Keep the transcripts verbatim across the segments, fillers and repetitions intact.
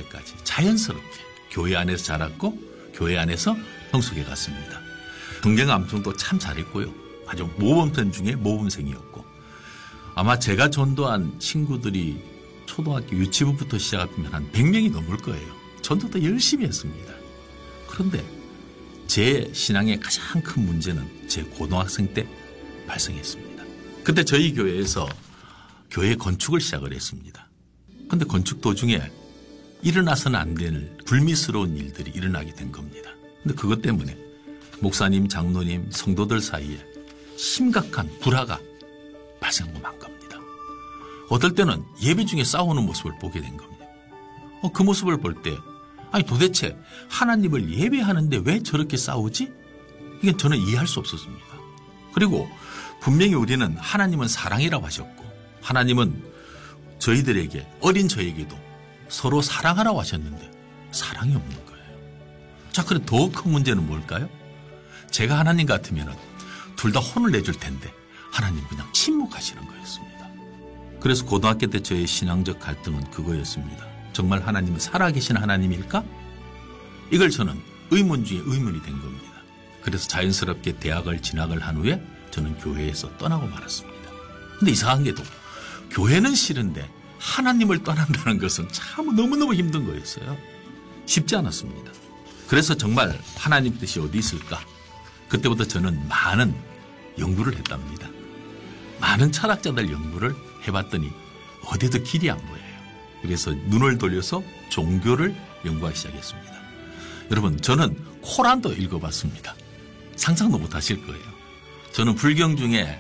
때까지 자연스럽게 교회 안에서 자랐고 교회 안에서 성숙해 갔습니다. 동경 암송도 참 잘했고요. 아주 모범생 중에 모범생이었고 아마 제가 전도한 친구들이 초등학교 유치부부터 시작하면 한 백 명이 넘을 거예요. 전도도 열심히 했습니다. 그런데 제 신앙의 가장 큰 문제는 제 고등학생 때 발생했습니다. 그때 저희 교회에서 교회 건축을 시작을 했습니다. 그런데 건축 도중에 일어나서는 안 될 불미스러운 일들이 일어나게 된 겁니다. 근데 그것 때문에 목사님, 장로님, 성도들 사이에 심각한 불화가 발생하고 만 겁니다. 어떨 때는 예배 중에 싸우는 모습을 보게 된 겁니다. 어, 그 모습을 볼 때 아니 도대체 하나님을 예배하는데 왜 저렇게 싸우지? 이건 저는 이해할 수 없었습니다. 그리고 분명히 우리는 하나님은 사랑이라고 하셨고 하나님은 저희들에게 어린 저에게도 서로 사랑하라고 하셨는데 사랑이 없는 거예요. 자, 그럼 더 큰 문제는 뭘까요? 제가 하나님 같으면 둘 다 혼을 내줄 텐데 하나님 그냥 침묵하시는 거였습니다. 그래서 고등학교 때 저의 신앙적 갈등은 그거였습니다. 정말 하나님은 살아계신 하나님일까? 이걸 저는 의문 중에 의문이 된 겁니다. 그래서 자연스럽게 대학을 진학을 한 후에 저는 교회에서 떠나고 말았습니다. 근데 이상한 게도 교회는 싫은데 하나님을 떠난다는 것은 참 너무너무 힘든 거였어요. 쉽지 않았습니다. 그래서 정말 하나님 뜻이 어디 있을까? 그때부터 저는 많은 연구를 했답니다. 많은 철학자들 연구를 해봤더니 어디에도 길이 안 보여요. 그래서 눈을 돌려서 종교를 연구하기 시작했습니다. 여러분, 저는 코란도 읽어봤습니다. 상상도 못하실 거예요. 저는 불경 중에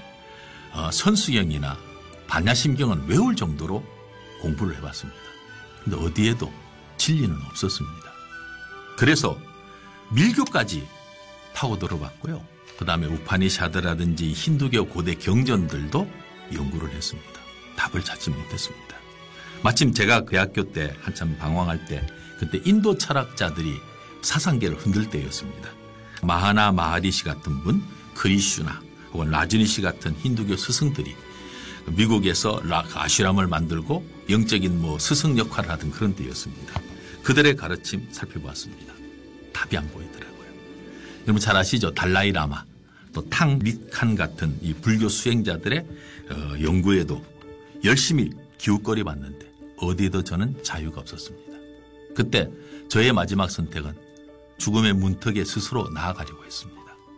선수경이나 반야심경은 외울 정도로 공부를 해봤습니다. 근데 어디에도 진리는 없었습니다. 그래서 밀교까지 파고들어봤고요. 그 다음에 우파니샤드라든지 힌두교 고대 경전들도 연구를 했습니다. 답을 찾지 못했습니다. 마침 제가 그 학교 때 한참 방황할 때 그때 인도 철학자들이 사상계를 흔들 때였습니다. 마하나 마하리시 같은 분, 크리슈나 혹은 라즈니시 같은 힌두교 스승들이 미국에서 아슈람을 만들고 영적인 뭐 스승 역할을 하던 그런 때였습니다. 그들의 가르침 살펴봤습니다. 답이 안 보이더라고요. 여러분 잘 아시죠? 달라이 라마, 또 탕 리칸 같은 이 불교 수행자들의 어, 연구에도 열심히 기웃거리 봤는데 어디에도 저는 자유가 없었습니다. 그때 저의 마지막 선택은 죽음의 문턱에 스스로 나아가려고 했습니다.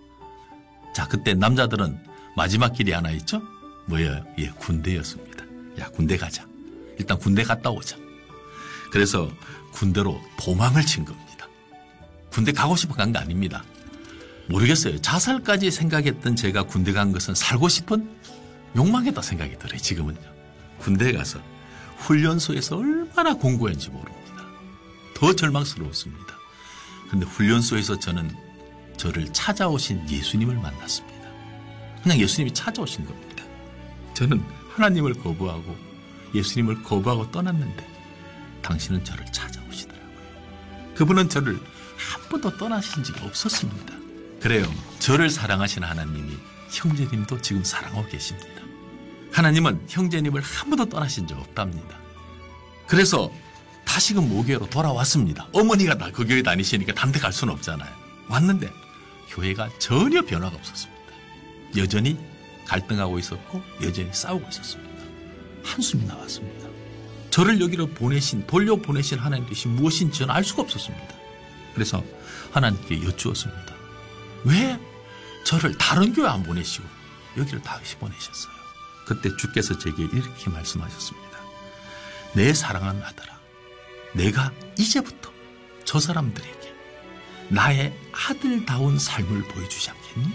자, 그때 남자들은 마지막 길이 하나 있죠? 뭐예요? 예, 군대였습니다. 야, 군대 가자. 일단 군대 갔다 오자. 그래서 군대로 도망을 친 겁니다. 군대 가고 싶어 간 거 아닙니다. 모르겠어요. 자살까지 생각했던 제가 군대 간 것은 살고 싶은 욕망이다 생각이 들어요. 지금은요. 군대에 가서 훈련소에서 얼마나 공부했는지 모릅니다. 더 절망스러웠습니다. 그런데 훈련소에서 저는 저를 찾아오신 예수님을 만났습니다. 그냥 예수님이 찾아오신 겁니다. 저는 하나님을 거부하고 예수님을 거부하고 떠났는데 당신은 저를 찾아오시더라고요. 그분은 저를 한 번도 떠나신 적이 없었습니다. 그래요. 저를 사랑하시는 하나님이 형제님도 지금 사랑하고 계십니다. 하나님은 형제님을 한 번도 떠나신 적 없답니다. 그래서 다시금 모교회로 돌아왔습니다. 어머니가 다 그 교회 다니시니까 다른 데 갈 수는 없잖아요. 왔는데 교회가 전혀 변화가 없었습니다. 여전히 갈등하고 있었고 여전히 싸우고 있었습니다. 한숨이 나왔습니다. 저를 여기로 보내신, 돌려보내신 하나님 뜻이 무엇인지 저는 알 수가 없었습니다. 그래서 하나님께 여쭈었습니다. 왜 저를 다른 교회 안 보내시고 여기를 다시 보내셨어요? 그때 주께서 제게 이렇게 말씀하셨습니다. 내 사랑하는 아들아, 내가 이제부터 저 사람들에게 나의 아들다운 삶을 보여주지 않겠니?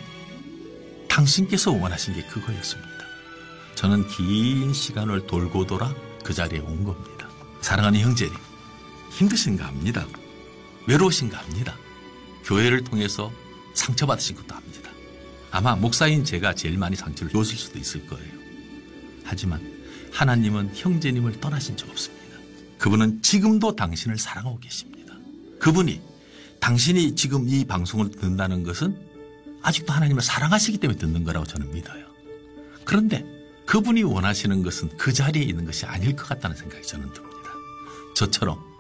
당신께서 원하신 게 그거였습니다. 저는 긴 시간을 돌고 돌아 그 자리에 온 겁니다. 사랑하는 형제님, 힘드신가 합니다. 외로우신가 합니다. 교회를 통해서 상처받으신 것도 합니다. 아마 목사인 제가 제일 많이 상처를 줬을 수도 있을 거예요. 하지만 하나님은 형제님을 떠나신 적 없습니다. 그분은 지금도 당신을 사랑하고 계십니다. 그분이 당신이 지금 이 방송을 듣는다는 것은 아직도 하나님을 사랑하시기 때문에 듣는 거라고 저는 믿어요. 그런데 그분이 원하시는 것은 그 자리에 있는 것이 아닐 것 같다는 생각이 저는 듭니다. 저처럼